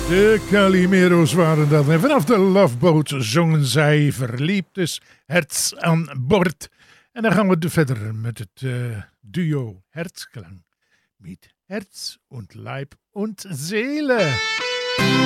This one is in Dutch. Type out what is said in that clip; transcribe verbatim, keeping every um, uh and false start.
De Calimero's waren dat. En vanaf de Love Boat zongen zij Verliebtes Herz aan Bord. En dan gaan we verder met het uh, duo Herzklang. Met Herz und Leib und Seele.